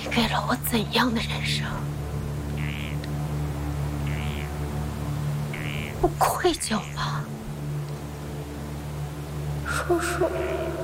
给了我怎样的人生？不愧疚吗？ 叔叔。